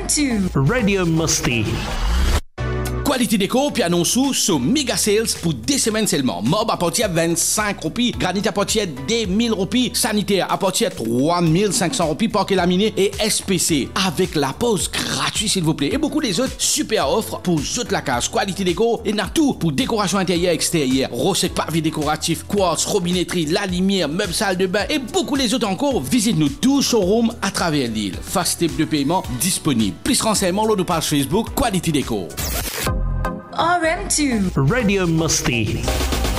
RM2 Radio Musty. Qualité déco puis annonce sur Mega Sales pour 2 semaines seulement. Mob à partir de 25 roupies, granit à partir de 1000 roupies, sanitaire à partir de 3500 roupies, parquet laminé et SPC avec la pause gratuite s'il vous plaît. Et beaucoup des autres super offres pour toute la case. Qualité déco et n'a tout pour décoration intérieure et extérieure. Rosette pavé décoratif, quartz, robinetterie, la lumière, meubles salle de bain et beaucoup les autres encore. Visite-nous 12 showrooms à travers l'île. Fast type de paiement disponible. Plus renseignements sur notre page Facebook Qualité déco. RM2 Radio Musty.